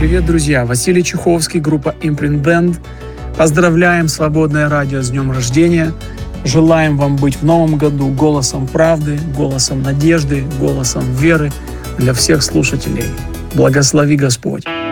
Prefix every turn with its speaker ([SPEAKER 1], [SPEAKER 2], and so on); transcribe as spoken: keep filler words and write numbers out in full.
[SPEAKER 1] Привет, друзья! Василий Чуховский, группа Imprint Band. Поздравляем Свободное радио с днем рождения. Желаем вам быть в новом году голосом правды, голосом надежды, голосом веры для всех слушателей. Благослови Господь!